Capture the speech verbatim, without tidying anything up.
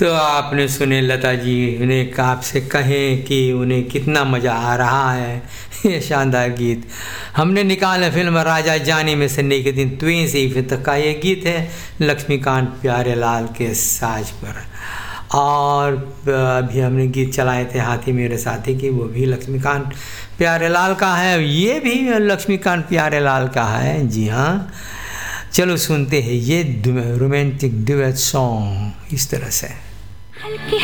तो आपने सुने लता जी उन्हें आपसे कहें कि उन्हें कितना मज़ा आ रहा है ये शानदार गीत हमने निकाला फिल्म राजा जानी में संडे के दिन तुएं से फिर तक का ये गीत है लक्ष्मीकांत प्यारे लाल के साज पर। और अभी हमने गीत चलाए थे हाथी मेरे साथी की, वो भी लक्ष्मीकांत प्यारे लाल का है, ये भी लक्ष्मीकांत प्यारे लाल का है। जी हाँ, चलो सुनते हैं ये रोमांटिक डुएट सॉन्ग इस तरह से।